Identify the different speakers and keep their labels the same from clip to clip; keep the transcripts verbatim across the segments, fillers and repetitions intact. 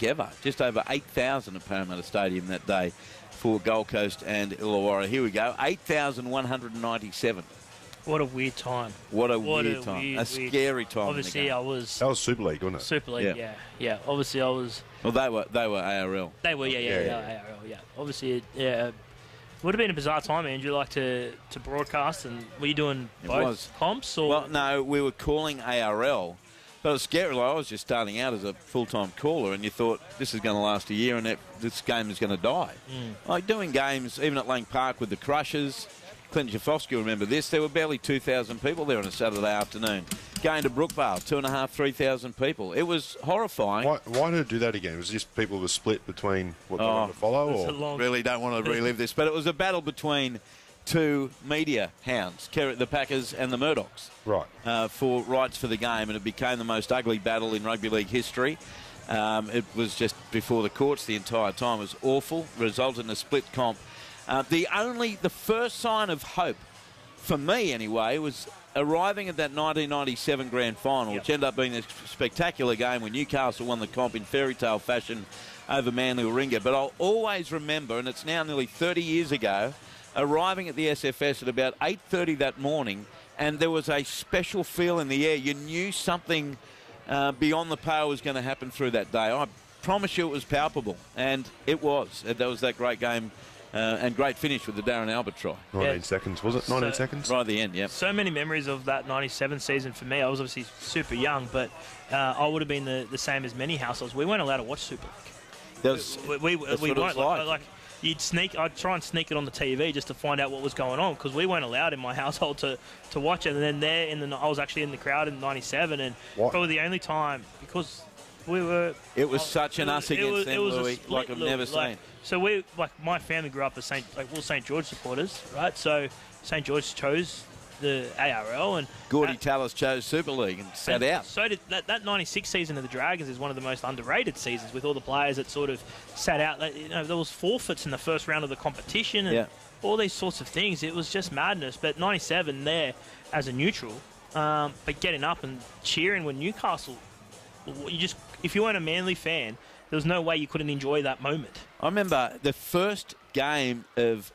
Speaker 1: think, ever. Just over eight thousand at Parramatta Stadium that day for Gold Coast and Illawarra. Here we go, eight thousand one hundred ninety-seven.
Speaker 2: What a weird time.
Speaker 1: What a
Speaker 2: what
Speaker 1: weird
Speaker 2: a
Speaker 1: time.
Speaker 2: Weird,
Speaker 1: a scary
Speaker 2: weird.
Speaker 1: time.
Speaker 2: Obviously, I was...
Speaker 3: That was Super League, wasn't it?
Speaker 2: Super League, yeah. yeah. Yeah, obviously I was...
Speaker 1: Well, they were they were A R L.
Speaker 2: They were, yeah, yeah,
Speaker 3: Yeah,
Speaker 2: yeah,
Speaker 3: yeah.
Speaker 2: yeah, A R L, yeah. Obviously, it, yeah. It would have been a bizarre time, Andrew, like to, to broadcast. And were you doing
Speaker 1: It
Speaker 2: both
Speaker 1: was.
Speaker 2: comps? Or?
Speaker 1: Well, no, we were calling A R L. But it was scary. Like, I was just starting out as a full-time caller, and you thought this is going to last a year and that this game is going to die.
Speaker 2: Mm.
Speaker 1: Like doing games, even at Lang Park with the Crushers, Clinton Jafofsky will remember this, there were barely two thousand people there on a Saturday afternoon. Going to Brookvale, two and a half, three thousand people. It was horrifying.
Speaker 3: Why, why did it do that again? Was it just people were split between what they
Speaker 1: Oh,
Speaker 3: wanted to follow?
Speaker 2: It's
Speaker 3: Or?
Speaker 2: a long...
Speaker 1: Really don't want to relive this, but it was a battle between two media hounds, the Packers and the Murdochs.
Speaker 3: Right.
Speaker 1: Uh, for rights for the game, and it became the most ugly battle in rugby league history. Um, it was just before the courts the entire time. It was awful, resulted in a split comp. Uh, the only, the first sign of hope, for me anyway, was arriving at that nineteen ninety-seven grand final,
Speaker 2: Yep.
Speaker 1: which ended up being a spectacular game when Newcastle won the comp in fairy tale fashion over Manly Warringah. But I'll always remember, and it's now nearly thirty years ago, arriving at the S F S at about eight thirty that morning, and there was a special feel in the air. You knew something uh, beyond the pale was going to happen through that day. I promise you it was palpable, and it was. That was that great game uh, and great finish with the Darren Albert try.
Speaker 3: nineteen
Speaker 2: Yeah.
Speaker 3: seconds, was it? nineteen
Speaker 2: So-
Speaker 3: seconds?
Speaker 1: Right at the end, yeah.
Speaker 2: So many memories of that ninety-seven season for me. I was obviously super young, but uh, I would have been the, the same as many households. We weren't allowed to watch Super League.
Speaker 1: That was,
Speaker 2: We, we,
Speaker 1: that's
Speaker 2: we
Speaker 1: what it
Speaker 2: weren't.
Speaker 1: was
Speaker 2: Like,
Speaker 1: like.
Speaker 2: like, you'd sneak, I'd try and sneak it on the T V just to find out what was going on, because we weren't allowed in my household to, to watch it. And then there, in the, I was actually in the crowd in ninety-seven, and
Speaker 3: What?
Speaker 2: probably the only time, because we were...
Speaker 1: It was
Speaker 2: uh,
Speaker 1: such an
Speaker 2: it
Speaker 1: us
Speaker 2: was- it
Speaker 1: against
Speaker 2: was-
Speaker 1: them,
Speaker 2: it was a
Speaker 1: Louis,
Speaker 2: split
Speaker 1: like I've
Speaker 2: look,
Speaker 1: never
Speaker 2: like-
Speaker 1: seen.
Speaker 2: So we, like, my family grew up as Saint, like, we're Saint George supporters, right? So Saint George chose the A R L, and
Speaker 1: Gordy
Speaker 2: that-
Speaker 1: Tallis chose Super League and sat
Speaker 2: and
Speaker 1: out.
Speaker 2: So did that, that ninety-six season of the Dragons is one of the most underrated seasons, with all the players that sort of sat out. Like, you know, there was forfeits in the first round of the competition and
Speaker 1: Yeah.
Speaker 2: all these sorts of things. It was just madness. But ninety-seven there as a neutral, um, but getting up and cheering when Newcastle, you just, if you weren't a Manly fan, there was no way you couldn't enjoy that moment.
Speaker 1: I remember the first game of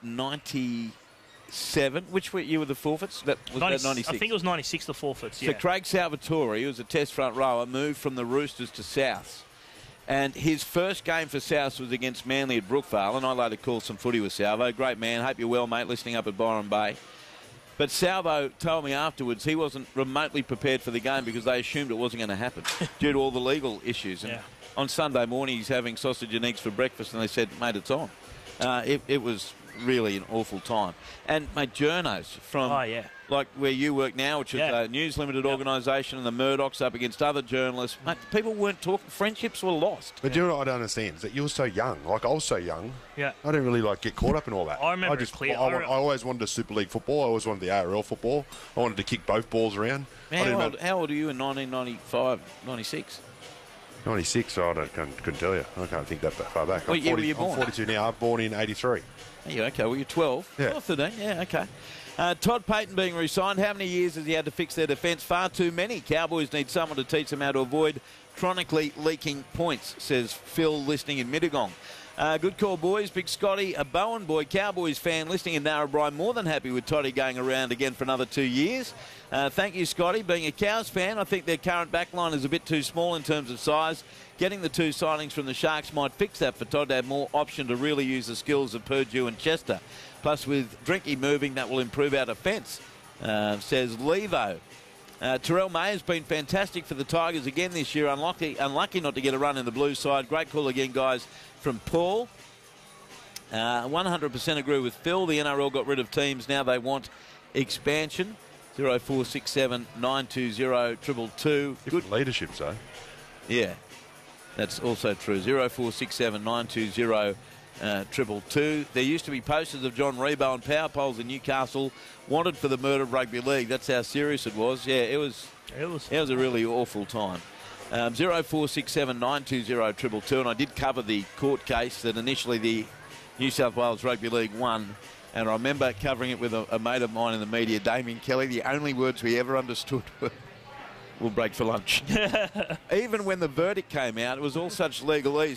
Speaker 1: ninety-seven. Which were you were the forfeits? That was
Speaker 2: ninety,
Speaker 1: that ninety-six.
Speaker 2: I think it was ninety-six, the forfeits.
Speaker 1: So
Speaker 2: Yeah.
Speaker 1: Craig Salvatore, who was a test front rower, moved from the Roosters to Souths. And his first game for Souths was against Manly at Brookvale, and I later called some footy with Salvo. Great man. Hope you're well, mate, listening up at Byron Bay. But Salvo told me afterwards he wasn't remotely prepared for the game because they assumed it wasn't going to happen due to all the legal issues. And
Speaker 2: Yeah.
Speaker 1: on Sunday morning he's having sausage and eggs for breakfast, and they said, mate, it's on. Uh, it, it was really an awful time. And, mate, journos from,
Speaker 2: Oh, yeah.
Speaker 1: like where you work now, which is
Speaker 2: Yeah.
Speaker 1: a News Limited
Speaker 2: Yep.
Speaker 1: organisation, and the Murdochs up against other journalists. Mate, people weren't talking. Friendships were lost.
Speaker 3: But do you know what I don't understand? Is that you were so young. Like, I was so young.
Speaker 2: Yeah.
Speaker 3: I didn't really, like, get caught up in all that.
Speaker 2: I remember
Speaker 3: I just,
Speaker 2: it clear.
Speaker 3: I,
Speaker 2: I
Speaker 3: I,
Speaker 2: re-
Speaker 3: I always wanted a Super League football. I always wanted the A R L football. I wanted to kick both balls around. I
Speaker 1: Man,
Speaker 3: didn't
Speaker 1: how, old,
Speaker 3: know-
Speaker 1: how old are you in nineteen ninety-five, ninety-six?
Speaker 3: ninety-six, so I don't, couldn't, couldn't tell you. I can't think that far back.
Speaker 1: What
Speaker 3: I'm
Speaker 1: year were
Speaker 3: 40
Speaker 1: you born?
Speaker 3: I'm forty-two now. I'm born in eighty-three.
Speaker 1: Yeah, okay. Well, you're twelve.
Speaker 3: Yeah.
Speaker 1: twelve, thirteen. Yeah, okay. Uh, Todd Payton being re-signed. How many years has he had to fix their defence? Far too many. Cowboys need someone to teach them how to avoid chronically leaking points, says Phil, listening in Mittagong. Uh, good call, boys. Big Scotty, a Bowen boy, Cowboys fan, listening in Narrabri, more than happy with Toddy going around again for another two years. Uh, thank you, Scotty. Being a Cows fan, I think their current backline is a bit too small in terms of size. Getting the two signings from the Sharks might fix that for Todd to have more option to really use the skills of Purdue and Chester. Plus, with Drinky moving, that will improve our defence, uh, says Levo. Uh, Terrell May has been fantastic for the Tigers again this year. Unlucky, unlucky not to get a run in the blue side. Great call again, guys, from Paul. Uh, one hundred percent agree with Phil. The N R L got rid of teams. Now they want expansion. zero four six seven nine two zero two two two.
Speaker 3: Different leadership, so.
Speaker 1: Yeah, that's also true. zero four six seven nine two zero two two two. There used to be posters of John Rebo and power poles in Newcastle wanted for the murder of rugby league. That's how serious it was. Yeah, it was
Speaker 2: It was.
Speaker 1: it was a really awful time. Um, zero four six seven nine two zero two two two, and I did cover the court case that initially the New South Wales Rugby League won. And I remember covering it with a, a mate of mine in the media, Damien Kelly. The only words we ever understood were, we'll break for lunch. Even when the verdict came out, it was all such legalese.